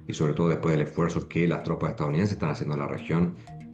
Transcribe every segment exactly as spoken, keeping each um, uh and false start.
y sobre todo después del esfuerzo que las tropas estadounidenses están haciendo en la región,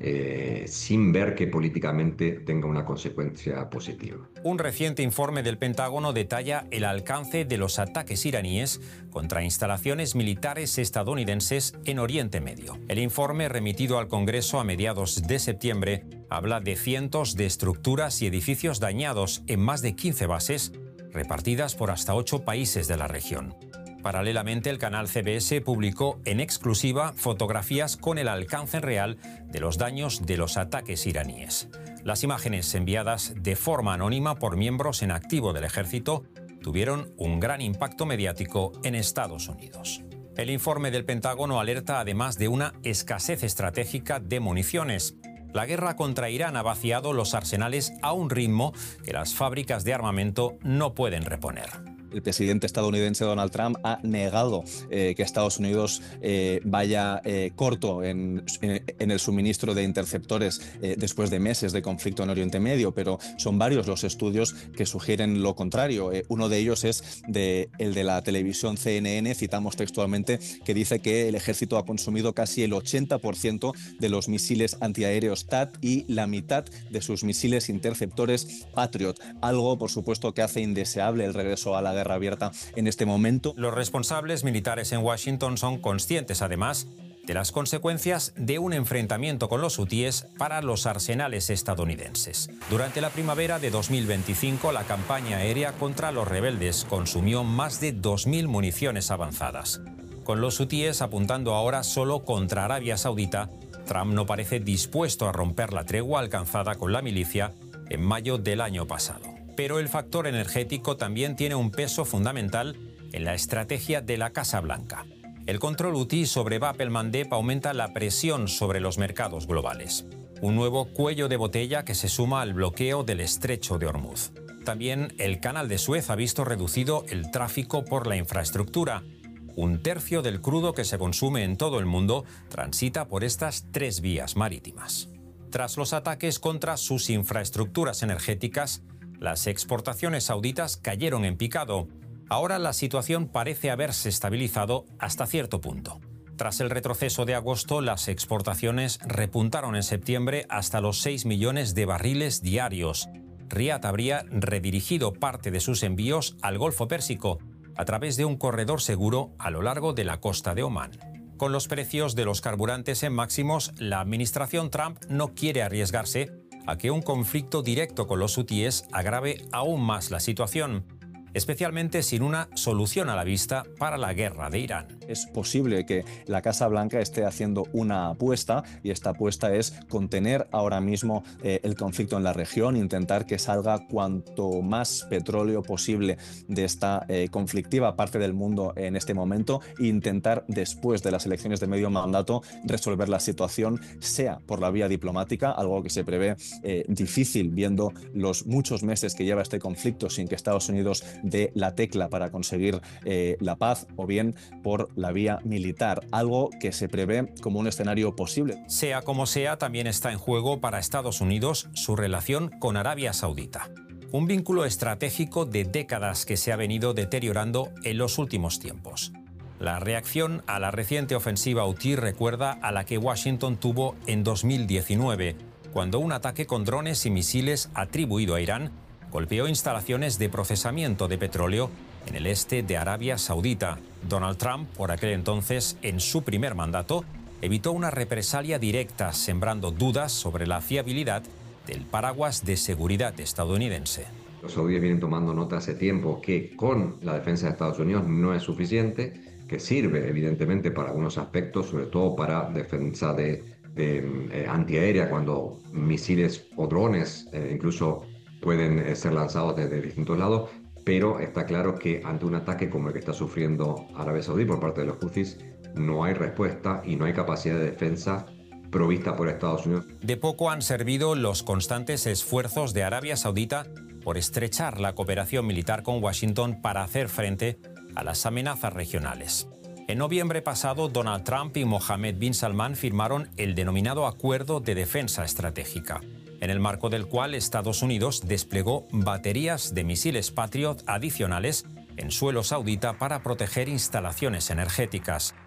eh, sin ver que políticamente tenga una consecuencia positiva. Un reciente informe del Pentágono detalla el alcance de los ataques iraníes contra instalaciones militares estadounidenses en Oriente Medio. El informe, remitido al Congreso a mediados de septiembre, habla de cientos de estructuras y edificios dañados en más de quince bases, repartidas por hasta ocho países de la región. Paralelamente, el canal C B S publicó en exclusiva fotografías con el alcance real de los daños de los ataques iraníes. Las imágenes, enviadas de forma anónima por miembros en activo del ejército, tuvieron un gran impacto mediático en Estados Unidos. El informe del Pentágono alerta además de una escasez estratégica de municiones. La guerra contra Irán ha vaciado los arsenales a un ritmo que las fábricas de armamento no pueden reponer. El presidente estadounidense Donald Trump ha negado eh, que Estados Unidos eh, vaya eh, corto en, en, en el suministro de interceptores eh, después de meses de conflicto en Oriente Medio, pero son varios los estudios que sugieren lo contrario. Eh, uno de ellos es de, el de la televisión C N N, citamos textualmente, que dice que el ejército ha consumido casi el ochenta por ciento de los misiles antiaéreos T A D y la mitad de sus misiles interceptores Patriot, algo, por supuesto, que hace indeseable el regreso a la guerra abierta en este momento. Los responsables militares en Washington son conscientes, además, de las consecuencias de un enfrentamiento con los hutíes para los arsenales estadounidenses. Durante la primavera de dos mil veinticinco, la campaña aérea contra los rebeldes consumió más de dos mil municiones avanzadas. Con los hutíes apuntando ahora solo contra Arabia Saudita, Trump no parece dispuesto a romper la tregua alcanzada con la milicia en mayo del año pasado. Pero el factor energético también tiene un peso fundamental en la estrategia de la Casa Blanca. El control hutí sobre Bab el-Mandeb aumenta la presión sobre los mercados globales. Un nuevo cuello de botella que se suma al bloqueo del estrecho de Hormuz. También el canal de Suez ha visto reducido el tráfico por la infraestructura. Un tercio del crudo que se consume en todo el mundo transita por estas tres vías marítimas. Tras los ataques contra sus infraestructuras energéticas, las exportaciones sauditas cayeron en picado. Ahora la situación parece haberse estabilizado hasta cierto punto. Tras el retroceso de agosto, las exportaciones repuntaron en septiembre hasta los seis millones de barriles diarios. Riad habría redirigido parte de sus envíos al Golfo Pérsico a través de un corredor seguro a lo largo de la costa de Omán. Con los precios de los carburantes en máximos, la administración Trump no quiere arriesgarse a que un conflicto directo con los hutíes agrave aún más la situación, especialmente sin una solución a la vista para la guerra de Irán. Es posible que la Casa Blanca esté haciendo una apuesta, y esta apuesta es contener ahora mismo eh, el conflicto en la región, intentar que salga cuanto más petróleo posible de esta eh, conflictiva parte del mundo en este momento, e intentar después de las elecciones de medio mandato resolver la situación, sea por la vía diplomática, algo que se prevé eh, difícil viendo los muchos meses que lleva este conflicto sin que Estados Unidos dé la tecla para conseguir eh, la paz, o bien por la vía militar, algo que se prevé como un escenario posible. Sea como sea, también está en juego para Estados Unidos su relación con Arabia Saudita. Un vínculo estratégico de décadas que se ha venido deteriorando en los últimos tiempos. La reacción a la reciente ofensiva hutí recuerda a la que Washington tuvo en dos mil diecinueve, cuando un ataque con drones y misiles atribuido a Irán golpeó instalaciones de procesamiento de petróleo en el este de Arabia Saudita. Donald Trump, por aquel entonces, en su primer mandato, evitó una represalia directa, sembrando dudas sobre la fiabilidad del paraguas de seguridad estadounidense. Los saudíes vienen tomando nota hace tiempo que con la defensa de Estados Unidos no es suficiente, que sirve evidentemente para algunos aspectos, sobre todo para defensa de, de eh, antiaérea, cuando misiles o drones eh, incluso pueden eh, ser lanzados desde distintos lados, pero está claro que ante un ataque como el que está sufriendo Arabia Saudí por parte de los huthis, no hay respuesta y no hay capacidad de defensa provista por Estados Unidos. De poco han servido los constantes esfuerzos de Arabia Saudita por estrechar la cooperación militar con Washington para hacer frente a las amenazas regionales. En noviembre pasado, Donald Trump y Mohammed bin Salman firmaron el denominado Acuerdo de Defensa Estratégica, en el marco del cual Estados Unidos desplegó baterías de misiles Patriot adicionales en suelo saudita para proteger instalaciones energéticas.